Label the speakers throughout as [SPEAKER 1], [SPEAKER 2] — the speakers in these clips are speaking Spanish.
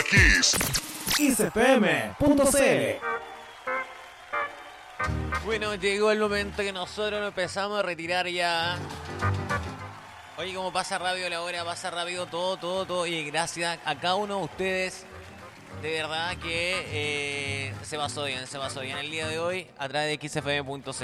[SPEAKER 1] Kiss.
[SPEAKER 2] KissFM.cl.
[SPEAKER 3] Bueno, llegó el momento que nosotros nos empezamos a retirar ya. Oye, cómo pasa rápido la hora, pasa rápido todo. Y gracias a cada uno de ustedes. De verdad que se pasó bien el día de hoy a través de xfm.cl.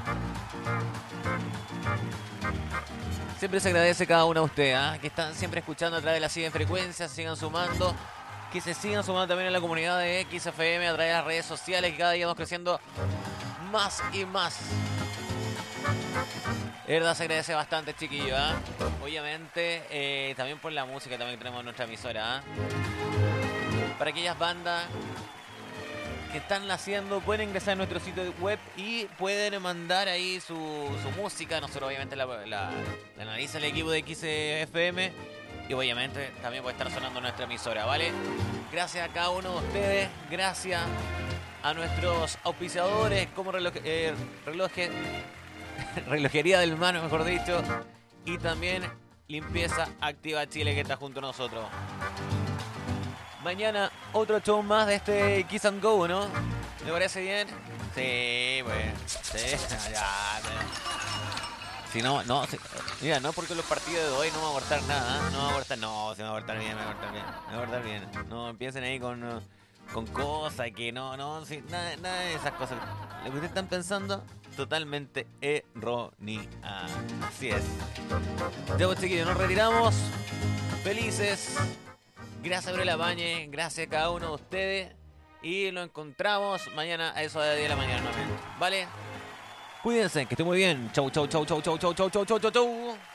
[SPEAKER 3] Siempre se agradece cada uno de ustedes, que están siempre escuchando a través de las 100 frecuencias, sigan sumando, que se sigan sumando también a la comunidad de XFM a través de las redes sociales, que cada día vamos creciendo más y más. De verdad se agradece bastante, chiquillos. Obviamente, también por la música también que tenemos en nuestra emisora. Para aquellas bandas que están naciendo, pueden ingresar a nuestro sitio web y pueden mandar ahí su música. Nosotros obviamente la analiza el equipo de XFM y obviamente también puede estar sonando nuestra emisora, ¿vale? Gracias a cada uno de ustedes, gracias a nuestros auspiciadores como Relojería del Mano, mejor dicho, y también Limpieza Activa Chile, que está junto a nosotros. Mañana otro show más de este Kiss and Go, ¿no? ¿Me parece bien? Sí, pues. Sí, ya. Si no, sí. Mira, no porque los partidos de hoy no va a aportar nada, ¿eh? No va a aportar, no, se va a aportar bien, me va a aportar bien. No empiecen ahí con cosas que no, sí, nada de esas cosas. Lo que ustedes están pensando, totalmente errónea. Así es. Ya pues, chiquillos, nos retiramos. Felices. Gracias, Gabriela Bañe. Gracias a cada uno de ustedes. Y nos encontramos mañana a eso de 10 de la mañana nuevamente. ¿Vale? Cuídense, que esté muy bien. Chau.